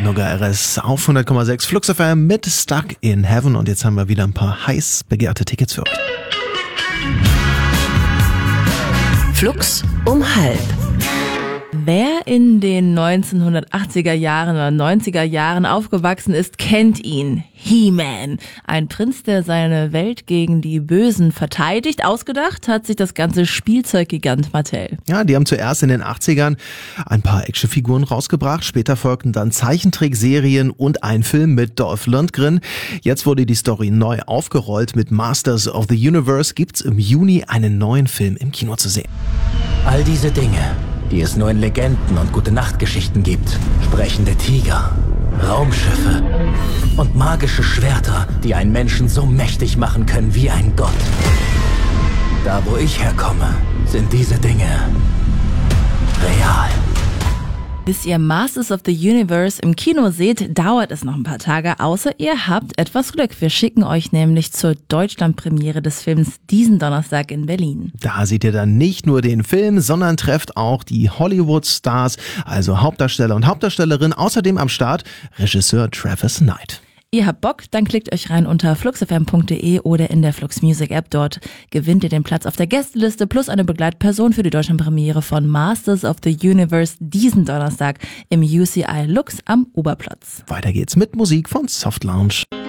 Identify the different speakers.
Speaker 1: Enoga RS auf 100,6 Flux FM mit Stuck in Heaven. Und jetzt haben wir wieder ein paar heiß begehrte Tickets für euch.
Speaker 2: Flux um halb.
Speaker 3: Wer in den 1980er Jahren oder 90er Jahren aufgewachsen ist, kennt ihn. He-Man. Ein Prinz, der seine Welt gegen die Bösen verteidigt. Ausgedacht hat sich das ganze Spielzeuggigant Mattel.
Speaker 1: Ja, die haben zuerst in den 80ern ein paar Actionfiguren rausgebracht. Später folgten dann Zeichentrickserien und ein Film mit Dolph Lundgren. Jetzt wurde die Story neu aufgerollt. Mit Masters of the Universe gibt's im Juni einen neuen Film im Kino zu sehen.
Speaker 4: All diese Dinge, die es nur in Legenden und Gute-Nacht-Geschichten gibt. Sprechende Tiger, Raumschiffe und magische Schwerter, die einen Menschen so mächtig machen können wie ein Gott. Da, wo ich herkomme, sind diese Dinge real.
Speaker 3: Bis ihr Masters of the Universe im Kino seht, dauert es noch ein paar Tage, außer ihr habt etwas Glück. Wir schicken euch nämlich zur Deutschlandpremiere des Films diesen Donnerstag in Berlin.
Speaker 1: Da seht ihr dann nicht nur den Film, sondern trefft auch die Hollywood-Stars, also Hauptdarsteller und Hauptdarstellerin. Außerdem am Start Regisseur Travis Knight.
Speaker 3: Ihr habt Bock? Dann klickt euch rein unter fluxfm.de oder in der Flux Music App. Dort gewinnt ihr den Platz auf der Gästeliste plus eine Begleitperson für die Deutschlandpremiere von Masters of the Universe diesen Donnerstag im UCI Lux am Oberplatz.
Speaker 1: Weiter geht's mit Musik von Soft Lounge.